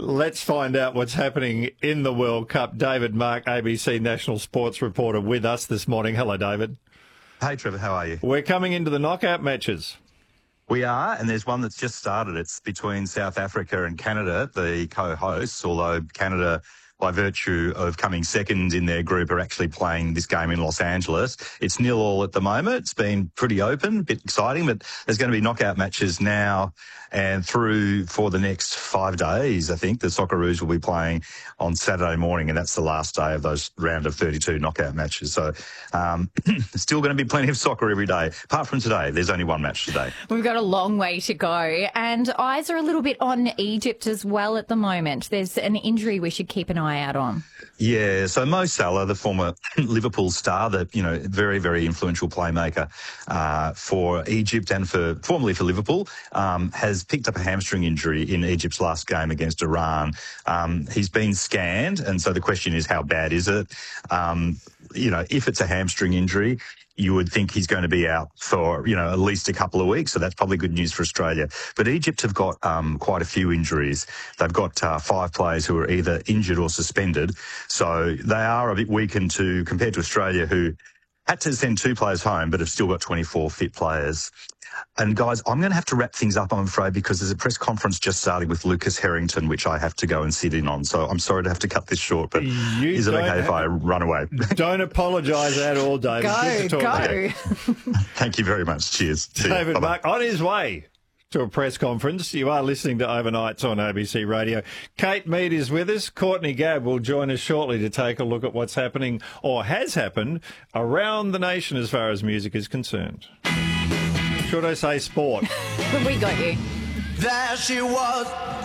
Let's find out what's happening in the World Cup. David Mark, ABC National Sports reporter, with us this morning. Hello, David. Hey, Trevor, how are you? We're coming into the knockout matches. We are, and there's one that's just started. It's between South Africa and Canada, the co-hosts, although Canada, by virtue of coming second in their group, are actually playing this game in Los Angeles. It's 0-0 at the moment. It's been pretty open, a bit exciting, but there's going to be knockout matches now and through for the next 5 days. I think the Socceroos will be playing on Saturday morning, and that's the last day of those round of 32 knockout matches. So still going to be plenty of soccer every day. Apart from today, there's only one match today. We've got a long way to go, and eyes are a little bit on Egypt as well at the moment. There's an injury we should keep an eye out on. Yeah, so Mo Salah, the former Liverpool star, the very, very influential playmaker for Egypt and formerly for Liverpool, has picked up a hamstring injury in Egypt's last game against Iran. He's been scanned, and so the question is, how bad is it? If it's a hamstring injury, you would think he's going to be out for, at least a couple of weeks. So that's probably good news for Australia. But Egypt have got quite a few injuries. They've got 5 players who are either injured or suspended. So they are a bit weakened compared to Australia, who had to send 2 players home, but have still got 24 fit players. And guys, I'm going to have to wrap things up, I'm afraid, because there's a press conference just starting with Lucas Harrington, which I have to go and sit in on. So I'm sorry to have to cut this short, but is it okay if I run away? Don't apologise at all, David. Good to talk to you. Thank you very much. Cheers. David Mark, on his way to a press conference. You are listening to Overnights on ABC Radio. Kate Mead is with us. Courtney Gabb will join us shortly to take a look at what's happening, or has happened, around the nation as far as music is concerned. Should I say sport? We got you. There she was.